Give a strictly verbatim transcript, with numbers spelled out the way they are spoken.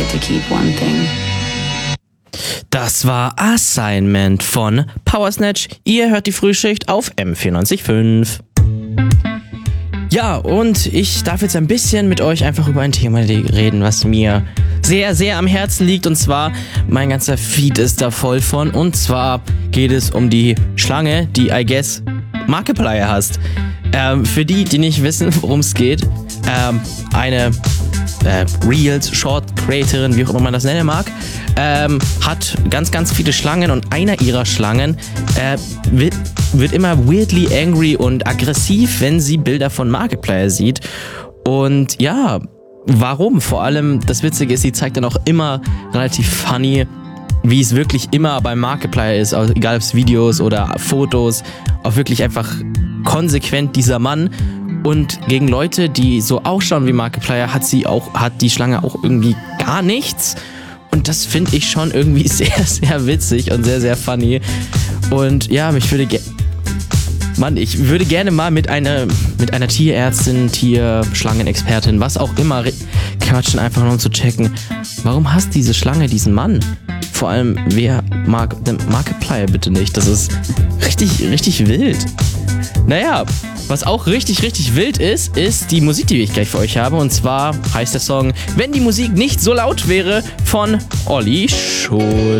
decided to keep one thing. Das war Assignment von Powersnatch. Ihr hört die Frühschicht auf M vierundneunzig Komma fünf. Ja, und ich darf jetzt ein bisschen mit euch einfach über ein Thema reden, was mir sehr, sehr am Herzen liegt. Und zwar, mein ganzer Feed ist da voll von. Und zwar geht es um die Schlange, die, I guess, Markiplier hast. Ähm, für die, die nicht wissen, worum es geht, ähm, eine äh, Reels, Short Creatorin, wie auch immer man das nennen mag, ähm, hat ganz, ganz viele Schlangen und einer ihrer Schlangen äh, wird, wird immer weirdly angry und aggressiv, wenn sie Bilder von Markiplier sieht. Und ja, warum? Vor allem, das Witzige ist, sie zeigt dann auch immer relativ funny, wie es wirklich immer beim Markiplier ist, egal ob es Videos oder Fotos, auch wirklich einfach konsequent dieser Mann. Und gegen Leute, die so ausschauen wie Markiplier, hat sie auch, hat die Schlange auch irgendwie gar nichts. Und das finde ich schon irgendwie sehr, sehr witzig und sehr, sehr funny. Und ja, mich würde ge- Mann, ich würde gerne mal mit einer, mit einer Tierärztin, Tierschlangenexpertin, was auch immer, quatschen, einfach nur um zu checken, warum hasst diese Schlange diesen Mann? Vor allem, wer mag den Markiplier bitte nicht? Das ist richtig, richtig wild. Naja, was auch richtig, richtig wild ist, ist die Musik, die ich gleich für euch habe. Und zwar heißt der Song "Wenn die Musik nicht so laut wäre" von Olli Schulz.